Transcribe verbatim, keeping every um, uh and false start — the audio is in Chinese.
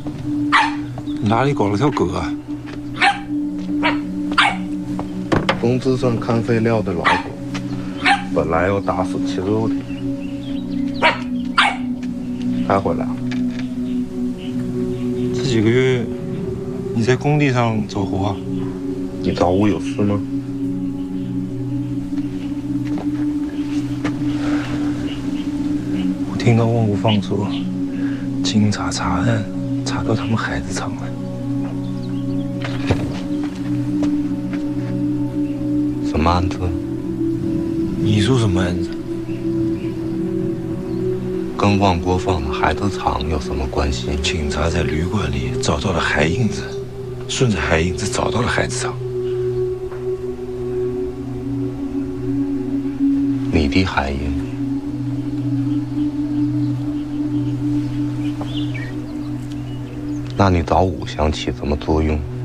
哪里搞了条狗啊？ 工资上看废料的老狗，本来要打死吃肉的，带回来了。 这几个月你在工地上走活啊？ 你找我有事吗？ 我听到万无放说，警察查案查到他们孩子厂了。 什么案子？ 你说什么案子？ 跟万国放的孩子厂有什么关系？ 警察在旅馆里找到了海印子，顺着海印子找到了孩子厂。 你的海印？那你找武想起什么作用？